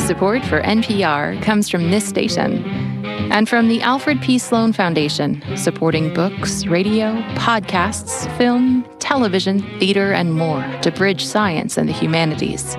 Support for NPR comes from this station and from the Alfred P. Sloan Foundation, supporting books, radio, podcasts, film, television, theater, and more to bridge science and the humanities.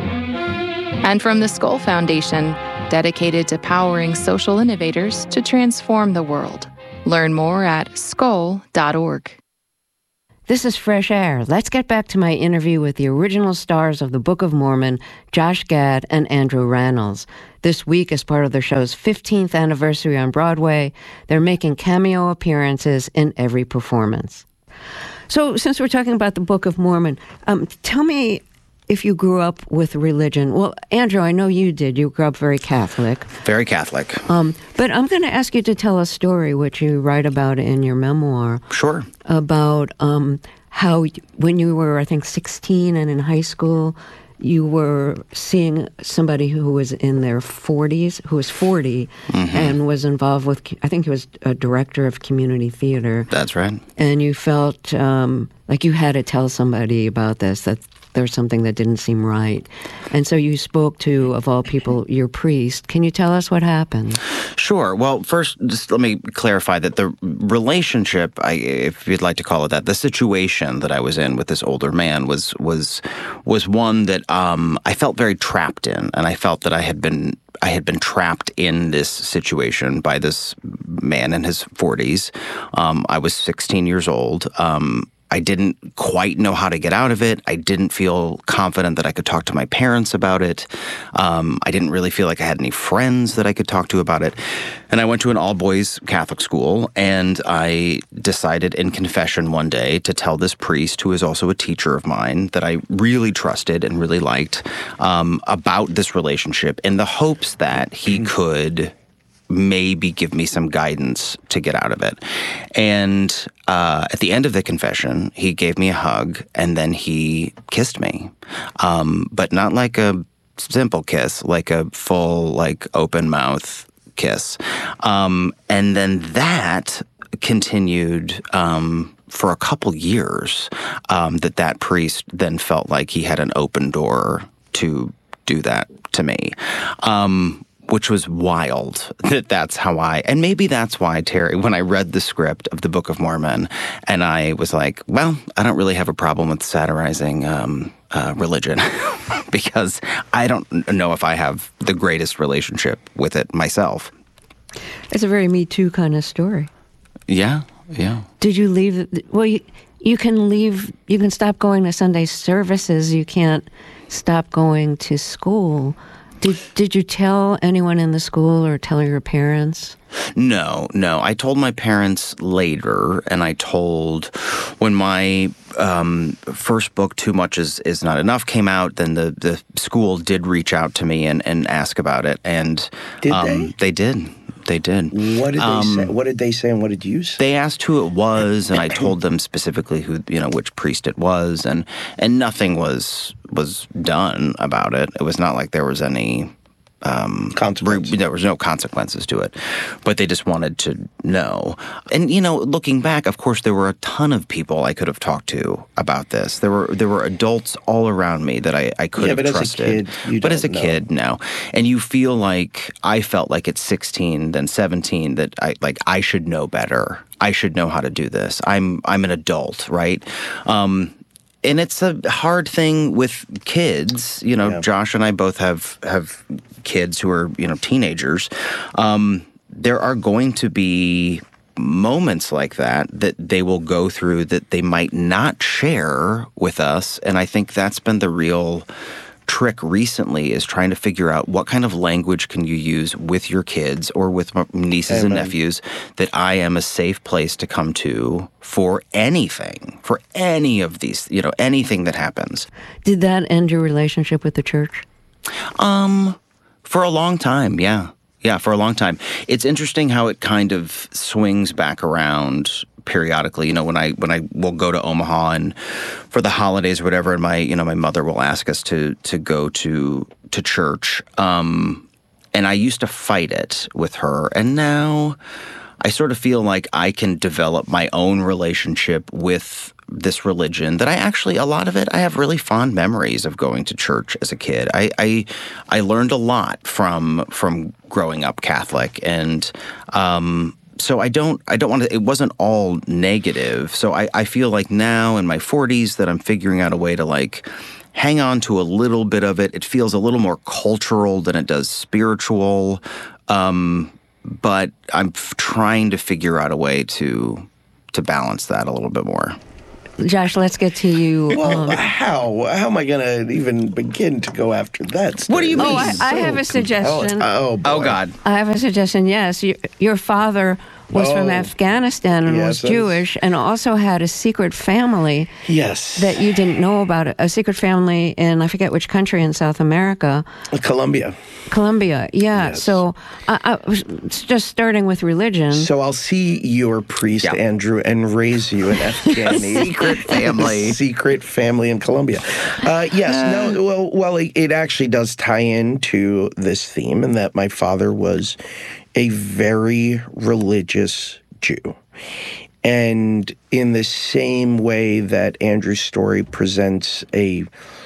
And from the Skoll Foundation, dedicated to powering social innovators to transform the world. Learn more at skoll.org. This is Fresh Air. Let's get back to my interview with the original stars of the Book of Mormon, Josh Gad and Andrew Rannells. This week, as part of their show's 15th anniversary on Broadway, they're making cameo appearances in every performance. So, since we're talking about the Book of Mormon, tell me if you grew up with religion. Well, Andrew, I know you did. You grew up very Catholic. Very Catholic. But I'm going to ask you to tell a story, which you write about in your memoir. Sure. About how when you were, I think, 16 and in high school, you were seeing somebody who was in their 40s, who was 40, and was involved with, I think he was a director of community theater. That's right. And you felt like you had to tell somebody about this, that there's something that didn't seem right. And so you spoke to, of all people, your priest. Can you tell us what happened? Sure. Well, first, just let me clarify that the relationship, if you'd like to call it that, the situation that I was in with this older man was one that I felt very trapped in, and I felt that I had been trapped in this situation by this man in his 40s. I was 16 years old. I didn't quite know how to get out of it. I didn't feel confident that I could talk to my parents about it. I didn't really feel like I had any friends that I could talk to about it. And I went to an all-boys Catholic school, and I decided in confession one day to tell this priest, who is also a teacher of mine, that I really trusted and really liked, about this relationship in the hopes that he could maybe give me some guidance to get out of it. And at the end of the confession, he gave me a hug, and then he kissed me. But not like a simple kiss, like a full, like, open mouth kiss. And then that continued for a couple years, that priest then felt like he had an open door to do that to me. Which was wild that's how and maybe that's why, Terry, when I read the script of the Book of Mormon, and I was like, well, I don't really have a problem with satirizing religion, because I don't know if I have the greatest relationship with it myself. It's a very Me Too kind of story. Yeah, yeah. Did you leave? Well, you can leave, you can stop going to Sunday services, you can't stop going to school. Did you tell anyone in the school or tell your parents? No. I told my parents later, and I told when my first book, Too Much is Not Enough, came out, then the school did reach out to me and ask about it. And did they? They did. They did. What did they say? What did they say, and what did you say? They asked who it was, and I told them specifically who, which priest it was, and nothing was done about it. It was not like there was any consequences. There was no consequences to it, but they just wanted to know. And looking back, of course, there were a ton of people I could have talked to about this. There were adults all around me that I could have trusted. As a kid, no. And you feel like I felt like at 16, then 17, that I should know better. I should know how to do this. I'm an adult, right? And it's a hard thing with kids. Josh and I both have kids who are, teenagers. There are going to be moments like that they will go through that they might not share with us. And I think that's been the real trick recently, is trying to figure out what kind of language can you use with your kids or with nieces and nephews that I am a safe place to come to for anything, for any of these, anything that happens. Did that end your relationship with the church? For a long time, yeah. Yeah, for a long time. It's interesting how it kind of swings back around periodically. When I will go to Omaha and for the holidays or whatever, and my mother will ask us to go to church. And I used to fight it with her, and now sort of feel like I can develop my own relationship with this religion that a lot of it, I have really fond memories of going to church as a kid. I learned a lot from growing up Catholic, and so I don't want to, it wasn't all negative. So I feel like now in my 40s that I'm figuring out a way to like hang on to a little bit of it. It feels a little more cultural than it does spiritual. But I'm trying to figure out a way to balance that a little bit more. Josh, let's get to you. Well, how am I going to even begin to go after that story? What do you mean? I have a suggestion. Oh, God. I have a suggestion, yes. Your father was from Afghanistan and was Jewish and also had a secret family that you didn't know about. A secret family in, I forget which country in South America. Colombia, yeah. Yes. So I was just starting with religion. So I'll see your priest, Andrew, and raise you an Afghani secret family in Colombia. It actually does tie into this theme, in that my father was a very religious Jew. And in the same way that Andrew's story presents a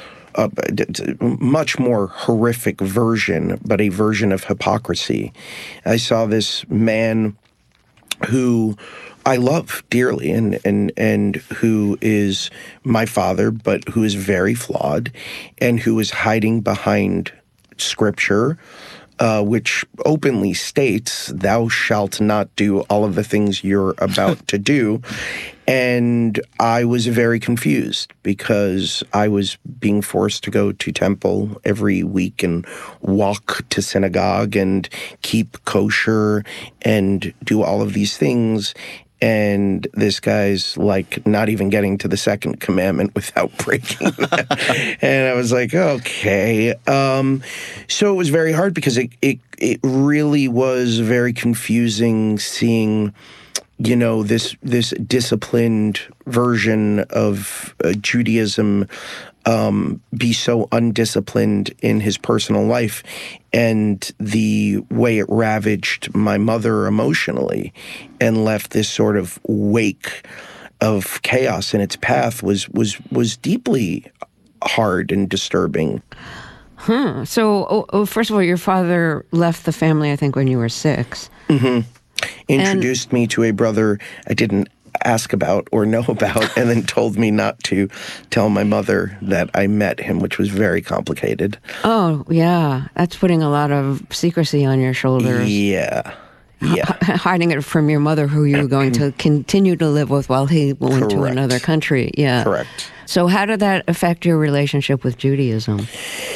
much more horrific version, but a version of hypocrisy, I saw this man who I love dearly and who is my father, but who is very flawed and who is hiding behind Scripture, which openly states, thou shalt not do all of the things you're about to do. And I was very confused because I was being forced to go to temple every week and walk to synagogue and keep kosher and do all of these things. And this guy's like not even getting to the second commandment without breaking that. And I was like, okay. So it was very hard because it really was very confusing seeing, this disciplined version of Judaism be so undisciplined in his personal life, and the way it ravaged my mother emotionally and left this sort of wake of chaos in its path was deeply hard and disturbing. So, first of all, your father left the family, I think, when you were 6. Mm-hmm. Introduced me to a brother I didn't ask about or know about, and then told me not to tell my mother that I met him, which was very complicated. Oh, yeah. That's putting a lot of secrecy on your shoulders. Yeah. Hiding it from your mother, who you were going to continue to live with while he went to another country. Yeah. Correct. So how did that affect your relationship with Judaism?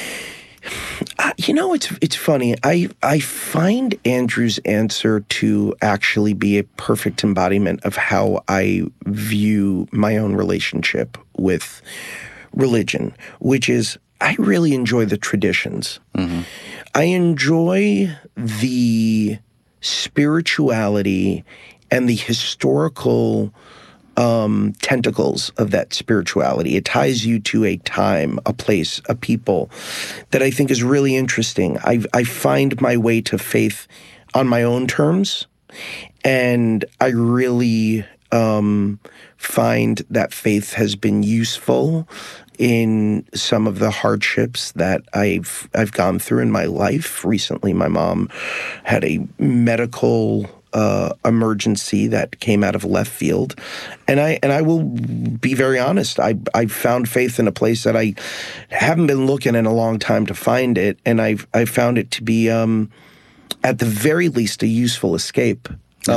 It's funny. I find Andrew's answer to actually be a perfect embodiment of how I view my own relationship with religion, which is I really enjoy the traditions. Mm-hmm. I enjoy the spirituality and the historical tentacles of that spirituality. It ties you to a time, a place, a people that I think is really interesting. I find my way to faith on my own terms, and I really find that faith has been useful in some of the hardships that I've gone through in my life. Recently, my mom had a medical emergency that came out of left field, and I will be very honest. I found faith in a place that I haven't been looking in a long time to find it, and I found it to be at the very least a useful escape,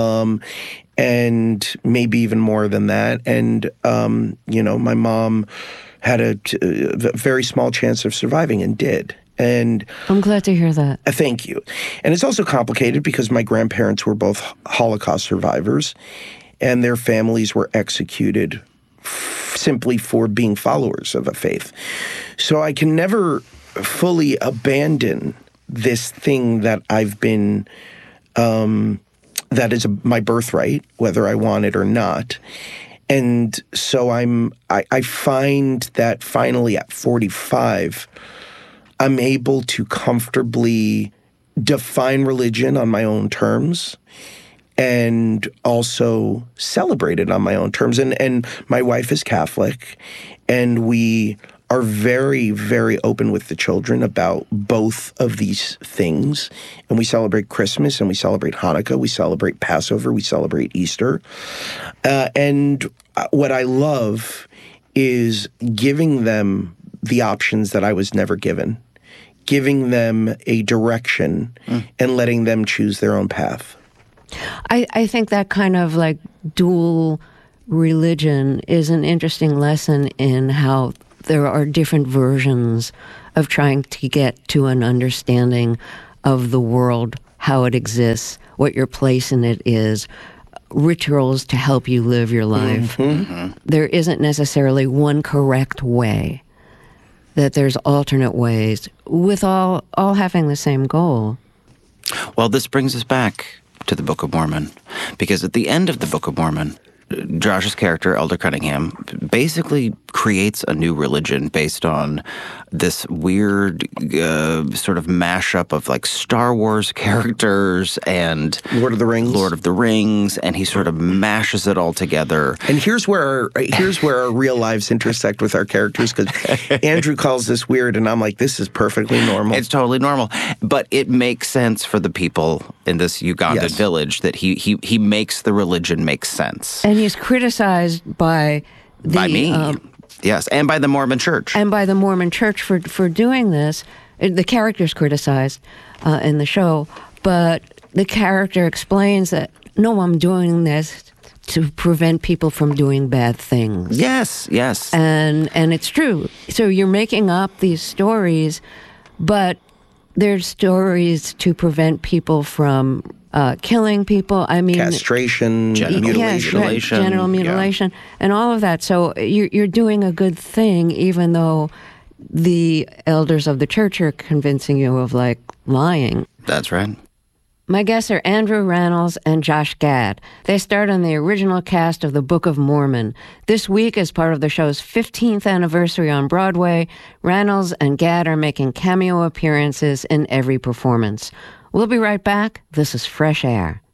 and maybe even more than that. And my mom had a very small chance of surviving and did. And I'm glad to hear that. Thank you. And it's also complicated because my grandparents were both Holocaust survivors, and their families were executed simply for being followers of a faith. So I can never fully abandon this thing that I've been, that is my birthright, whether I want it or not. And so I find that finally at 45, I'm able to comfortably define religion on my own terms and also celebrate it on my own terms. And my wife is Catholic, and we are very, very open with the children about both of these things. And we celebrate Christmas, and we celebrate Hanukkah, we celebrate Passover, we celebrate Easter. And what I love is giving them the options that I was never given, giving them a direction and letting them choose their own path. I think that kind of like dual religion is an interesting lesson in how there are different versions of trying to get to an understanding of the world, how it exists, what your place in it is, rituals to help you live your life. There isn't necessarily one correct way, that there's alternate ways with all having the same goal. Well, this brings us back to the Book of Mormon, because at the end of the Book of Mormon, Josh's character, Elder Cunningham, basically creates a new religion based on this weird sort of mashup of like Star Wars characters and Lord of the Rings, and he sort of mashes it all together. And here's where our real lives intersect with our characters, because Andrew calls this weird, and I'm like, this is perfectly normal. It's totally normal, but it makes sense for the people in this Ugandan village that he makes the religion make sense. And he's criticized by me. Yes, and by the Mormon Church. And by the Mormon Church for doing this. The character's criticized in the show, but the character explains that, no, I'm doing this to prevent people from doing bad things. Yes. And it's true. So you're making up these stories, but they're stories to prevent people from killing people. I mean, castration, genital mutilation, and all of that. So you're doing a good thing, even though the elders of the church are convincing you of like lying. That's right. My guests are Andrew Rannells and Josh Gad. They starred on the original cast of The Book of Mormon. This week, as part of the show's 15th anniversary on Broadway, Rannells and Gad are making cameo appearances in every performance. We'll be right back. This is Fresh Air.